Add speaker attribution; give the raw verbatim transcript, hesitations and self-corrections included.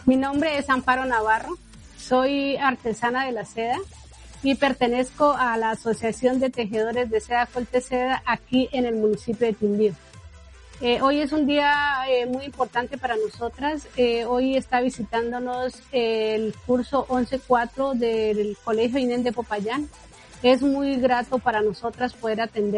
Speaker 1: Mi nombre es Amparo Navarro, soy artesana de la seda y pertenezco a la Asociación de Tejedores de Seda Colteseda aquí en el municipio de Quindío. Eh, hoy es un día eh, muy importante para nosotras. Eh, hoy está visitándonos el curso once cuatro del Colegio INEN de Popayán. Es muy grato para nosotras poder atender